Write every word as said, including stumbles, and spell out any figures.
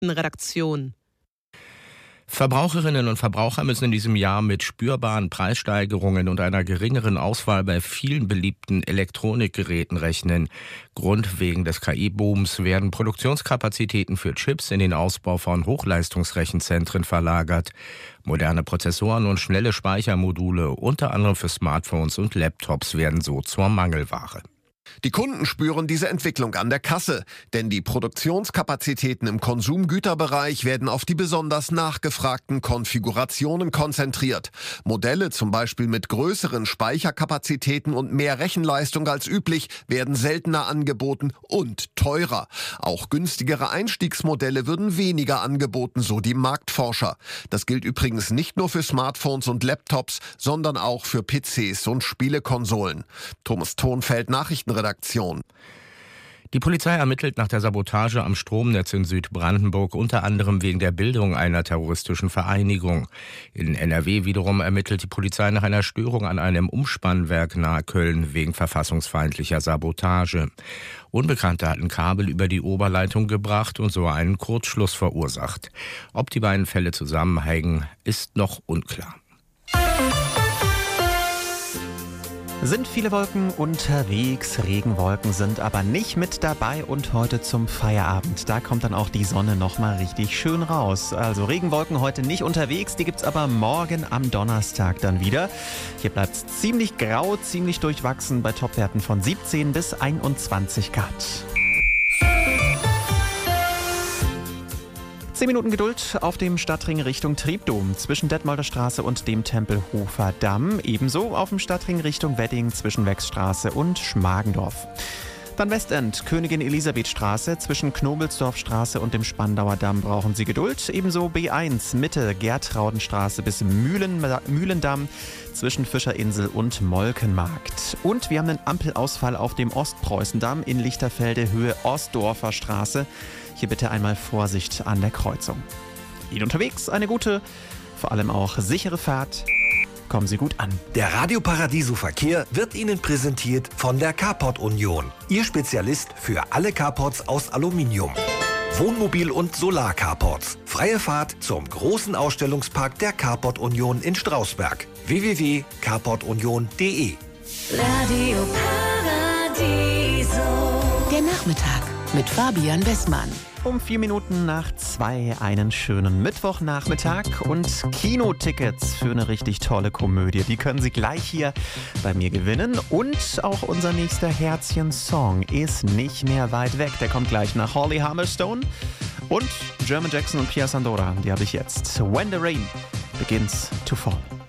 Nachrichtenredaktion. Verbraucherinnen und Verbraucher müssen in diesem Jahr mit spürbaren Preissteigerungen und einer geringeren Auswahl bei vielen beliebten Elektronikgeräten rechnen. Grund wegen des K I-Booms werden Produktionskapazitäten für Chips in den Ausbau von Hochleistungsrechenzentren verlagert. Moderne Prozessoren und schnelle Speichermodule, unter anderem für Smartphones und Laptops, werden so zur Mangelware. Die Kunden spüren diese Entwicklung an der Kasse, denn die Produktionskapazitäten im Konsumgüterbereich werden auf die besonders nachgefragten Konfigurationen konzentriert. Modelle zum Beispiel mit größeren Speicherkapazitäten und mehr Rechenleistung als üblich werden seltener angeboten und teurer. Auch günstigere Einstiegsmodelle würden weniger angeboten, so die Marktforscher. Das gilt übrigens nicht nur für Smartphones und Laptops, sondern auch für P Cs und Spielekonsolen. Thomas Thonfeld, Nachrichtenredaktion. Die Polizei ermittelt nach der Sabotage am Stromnetz in Südbrandenburg unter anderem wegen der Bildung einer terroristischen Vereinigung. In N R W wiederum ermittelt die Polizei nach einer Störung an einem Umspannwerk nahe Köln wegen verfassungsfeindlicher Sabotage. Unbekannte hatten Kabel über die Oberleitung gebracht und so einen Kurzschluss verursacht. Ob die beiden Fälle zusammenhängen, ist noch unklar. Sind viele Wolken unterwegs, Regenwolken sind aber nicht mit dabei und heute zum Feierabend. Da kommt dann auch die Sonne nochmal richtig schön raus. Also Regenwolken heute nicht unterwegs, die gibt's aber morgen am Donnerstag dann wieder. Hier bleibt's ziemlich grau, ziemlich durchwachsen bei Topwerten von siebzehn bis einundzwanzig Grad. Zehn Minuten Geduld auf dem Stadtring Richtung Triebdom zwischen Detmolder Straße und dem Tempelhofer Damm. Ebenso auf dem Stadtring Richtung Wedding zwischen Wechsstraße und Schmargendorf. Dann Westend, Königin Elisabeth Straße zwischen Knobelsdorfstraße und dem Spandauer Damm brauchen Sie Geduld. Ebenso B eins Mitte Gertraudenstraße bis Mühlen, Mühlendamm zwischen Fischerinsel und Molkenmarkt. Und wir haben einen Ampelausfall auf dem Ostpreußendamm in Lichterfelde Höhe Ostdorfer Straße. Hier bitte einmal Vorsicht an der Kreuzung. Ihnen unterwegs eine gute, vor allem auch sichere Fahrt. Kommen Sie gut an. Der Radio Paradiso Verkehr wird Ihnen präsentiert von der Carport Union. Ihr Spezialist für alle Carports aus Aluminium. Wohnmobil- und Solar-Carports. Freie Fahrt zum großen Ausstellungspark der Carport Union in Strausberg. w w w punkt carport union punkt d e Radio Paradiso. Der Nachmittag mit Fabian Westmann. Um vier Minuten nach zwei einen schönen Mittwochnachmittag und Kinotickets für eine richtig tolle Komödie. Die können Sie gleich hier bei mir gewinnen. Und auch unser nächster Herzchen-Song ist nicht mehr weit weg. Der kommt gleich nach Holly Hammerstone. Und German Jackson und Pia Sandora, die habe ich jetzt. When the Rain Begins to Fall.